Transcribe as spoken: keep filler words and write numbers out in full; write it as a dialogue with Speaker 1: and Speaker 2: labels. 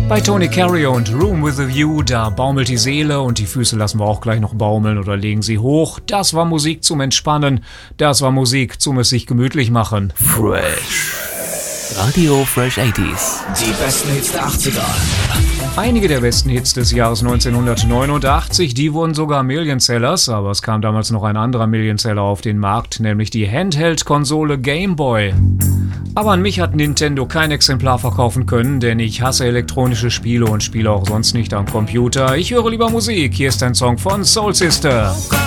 Speaker 1: Bei Tony Carey und Room with a View, da baumelt die Seele und die Füße lassen wir auch gleich noch baumeln oder legen sie hoch. Das war Musik zum Entspannen, das war Musik zum es sich gemütlich machen.
Speaker 2: Fresh. Radio Fresh achtziger.
Speaker 3: Die besten Hits der achtziger.
Speaker 1: Einige der besten Hits des Jahres neunzehnhundertneunundachtzig, die wurden sogar Million-Sellers, aber es kam damals noch ein anderer Million-Seller auf den Markt, nämlich die Handheld-Konsole Game Boy. Aber an mich hat Nintendo kein Exemplar verkaufen können, denn ich hasse elektronische Spiele und spiele auch sonst nicht am Computer. Ich höre lieber Musik. Hier ist ein Song von Soul Sister.